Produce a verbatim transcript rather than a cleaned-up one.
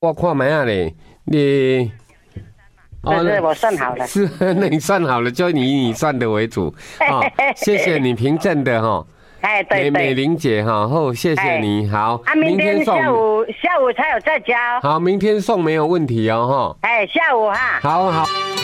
我看买啊嘞，你。 哦，是我算好了。 是，那你算好了，就以你算的为主。哦，谢谢你评证的哈。 哎，对对。 美玲姐哈，后谢谢你。好， 啊，明天下午下午才有在家。 好，明天送没有问题哦哈。 哎，下午哈。 好好。